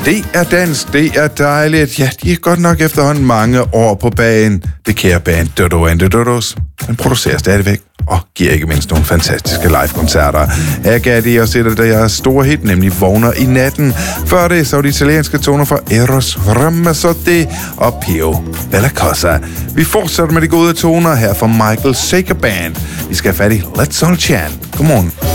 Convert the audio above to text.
Det er dansk, det er dejligt. Ja, de er godt nok efterhånden mange år på banen. Det kære band Dodo and the Dodos. Den producerer stadigvæk og giver ikke mindst nogle fantastiske live-koncerter. Her gav de os et af deres store hit, nemlig Vågner i natten. Før det så de italienske toner fra Eros Ramazzotti og Pio Bella Cosa. Vi fortsætter med de gode toner her fra Michael Sager Band. Vi skal have fat i Let's All Chant. Godmorgen.